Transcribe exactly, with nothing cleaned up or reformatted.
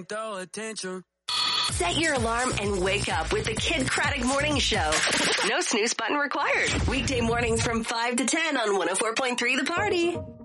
Throw attention. Set your alarm and wake up with the Kid Craddock Morning Show. No snooze button required. Weekday mornings from five to ten on one oh four point three The Party.